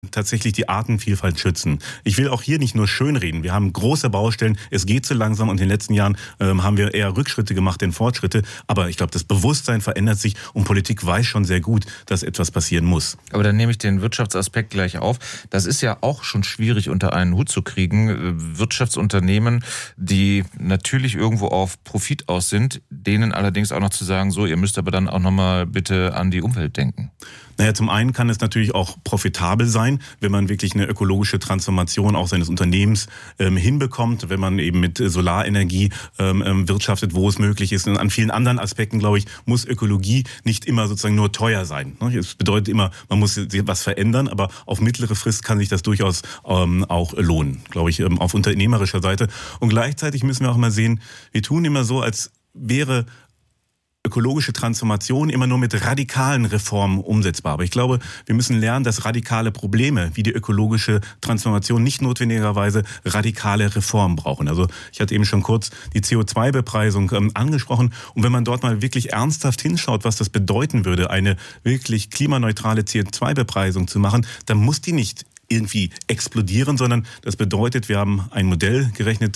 tatsächlich die Artenvielfalt schützen. Ich will auch hier nicht nur schönreden. Wir haben große Baustellen, es geht zu langsam und in den letzten Jahren haben wir eher Rückschritte gemacht denn Fortschritte. Aber ich glaube, das Bewusstsein verändert sich und Politik weiß schon sehr gut, dass etwas passieren muss. Aber dann nehme ich den Wirtschaftsaspekt gleich auf. Das ist ja auch schon schwierig unter einen Hut zu kriegen. Wirtschaftsunternehmen, die natürlich irgendwo auf Profit aus sind, denen allerdings auch noch zu sagen, so, ihr müsst aber dann auch nochmal bitte an die Umwelt denken. Naja, zum einen kann es natürlich auch profitabel sein, wenn man wirklich eine ökologische Transformation auch seines Unternehmens hinbekommt, wenn man eben mit Solarenergie wirtschaftet, wo es möglich ist. Und an vielen anderen Aspekten, glaube ich, muss Ökologie nicht immer sozusagen nur teuer sein. Es bedeutet immer, man muss was verändern, aber auf mittlere Frist kann sich das durchaus auch lohnen, glaube ich, auf unternehmerischer Seite. Und gleichzeitig müssen wir auch mal sehen, wir tun immer so, als wäre ökologische Transformation immer nur mit radikalen Reformen umsetzbar. Aber ich glaube, wir müssen lernen, dass radikale Probleme wie die ökologische Transformation nicht notwendigerweise radikale Reformen brauchen. Also ich hatte eben schon kurz die CO2-Bepreisung angesprochen. Und wenn man dort mal wirklich ernsthaft hinschaut, was das bedeuten würde, eine wirklich klimaneutrale CO2-Bepreisung zu machen, dann muss die nicht irgendwie explodieren, sondern das bedeutet, wir haben ein Modell gerechnet,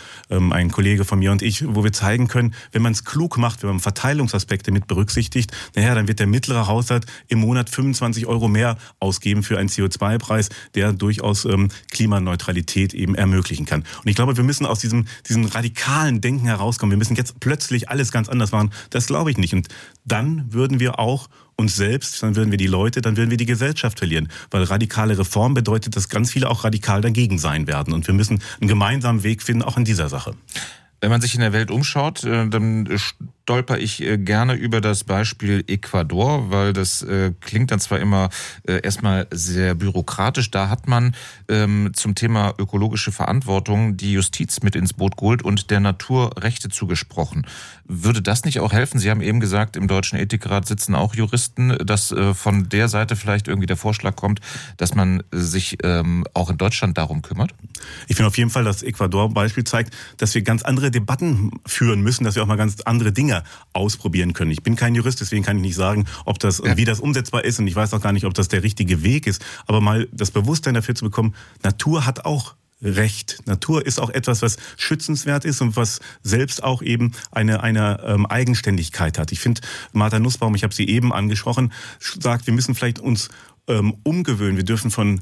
ein Kollege von mir und ich, wo wir zeigen können, wenn man es klug macht, wenn man Verteilungsaspekte mit berücksichtigt, dann wird der mittlere Haushalt im Monat 25 € mehr ausgeben für einen CO2-Preis, der durchaus Klimaneutralität eben ermöglichen kann. Und ich glaube, wir müssen aus diesem radikalen Denken herauskommen. Wir müssen jetzt plötzlich alles ganz anders machen. Das glaube ich nicht. Und dann würden wir auch uns selbst, dann würden wir die Leute, dann würden wir die Gesellschaft verlieren. Weil radikale Reform bedeutet, dass ganz viele auch radikal dagegen sein werden. Und wir müssen einen gemeinsamen Weg finden, auch in dieser Sache. Wenn man sich in der Welt umschaut, dann stolper ich gerne über das Beispiel Ecuador, weil das klingt dann zwar immer erstmal sehr bürokratisch. Da hat man zum Thema ökologische Verantwortung die Justiz mit ins Boot geholt und der Natur Rechte zugesprochen. Würde das nicht auch helfen? Sie haben eben gesagt, im Deutschen Ethikrat sitzen auch Juristen, dass von der Seite vielleicht irgendwie der Vorschlag kommt, dass man sich auch in Deutschland darum kümmert? Ich finde auf jeden Fall, das Ecuador-Beispiel zeigt, dass wir ganz andere Debatten führen müssen, dass wir auch mal ganz andere Dinge ausprobieren können. Ich bin kein Jurist, deswegen kann ich nicht sagen, ob das, wie das umsetzbar ist, und ich weiß auch gar nicht, ob das der richtige Weg ist. Aber mal das Bewusstsein dafür zu bekommen, Natur hat auch Recht. Natur ist auch etwas, was schützenswert ist und was selbst auch eben eine Eigenständigkeit hat. Ich finde, Martha Nussbaum, ich habe sie eben angesprochen, sagt, wir müssen vielleicht uns umgewöhnen. Wir dürfen von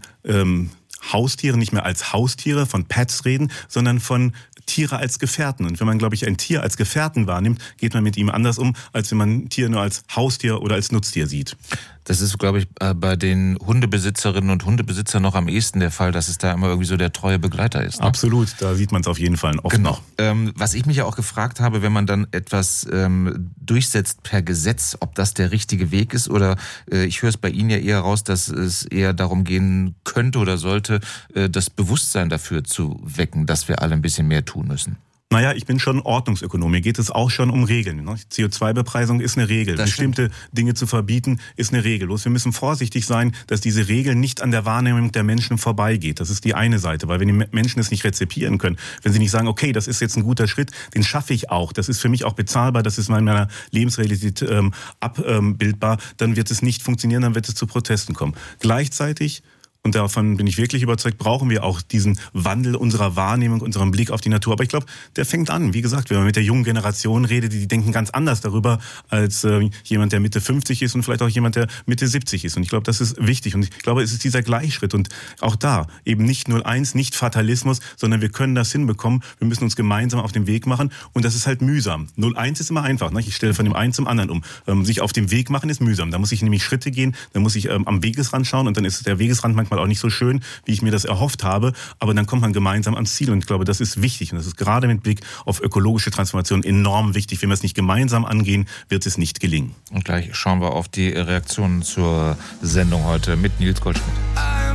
Haustiere nicht mehr als Haustiere, von Pets reden, sondern von Tiere als Gefährten. Und wenn man, glaube ich, ein Tier als Gefährten wahrnimmt, geht man mit ihm anders um, als wenn man ein Tier nur als Haustier oder als Nutztier sieht. Das ist, glaube ich, bei den Hundebesitzerinnen und Hundebesitzern noch am ehesten der Fall, dass es da immer irgendwie so der treue Begleiter ist. Ne? Absolut, da sieht man es auf jeden Fall oft noch. Was ich mich ja auch gefragt habe, wenn man dann etwas durchsetzt per Gesetz, ob das der richtige Weg ist, oder ich höre es bei Ihnen ja eher raus, dass es eher darum gehen könnte oder sollte, das Bewusstsein dafür zu wecken, dass wir alle ein bisschen mehr tun müssen. Naja, ich bin schon Ordnungsökonom. Mir geht es auch schon um Regeln. CO2-Bepreisung ist eine Regel. Bestimmte Dinge zu verbieten ist eine Regel. Bloß wir müssen vorsichtig sein, dass diese Regel nicht an der Wahrnehmung der Menschen vorbeigeht. Das ist die eine Seite. Weil wenn die Menschen es nicht rezipieren können, wenn sie nicht sagen, okay, das ist jetzt ein guter Schritt, den schaffe ich auch, das ist für mich auch bezahlbar, das ist in meiner Lebensrealität abbildbar, dann wird es nicht funktionieren, dann wird es zu Protesten kommen. Gleichzeitig, und davon bin ich wirklich überzeugt, brauchen wir auch diesen Wandel unserer Wahrnehmung, unserem Blick auf die Natur. Aber ich glaube, der fängt an. Wie gesagt, wenn man mit der jungen Generation redet, die denken ganz anders darüber als jemand, der Mitte 50 ist und vielleicht auch jemand, der Mitte 70 ist. Und ich glaube, das ist wichtig. Und ich glaube, es ist dieser Gleichschritt. Und auch da eben nicht 0-1, nicht Fatalismus, sondern wir können das hinbekommen. Wir müssen uns gemeinsam auf den Weg machen. Und das ist halt mühsam. 0-1 ist immer einfach. Ne? Ich stelle von dem einen zum anderen um. Sich auf den Weg machen ist mühsam. Da muss ich nämlich Schritte gehen, da muss ich am Wegesrand schauen und dann ist der Wegesrand manchmal auch nicht so schön, wie ich mir das erhofft habe, aber dann kommt man gemeinsam ans Ziel und ich glaube, das ist wichtig und das ist gerade mit Blick auf ökologische Transformation enorm wichtig. Wenn wir es nicht gemeinsam angehen, wird es nicht gelingen. Und gleich schauen wir auf die Reaktionen zur Sendung heute mit Nils Goldschmidt.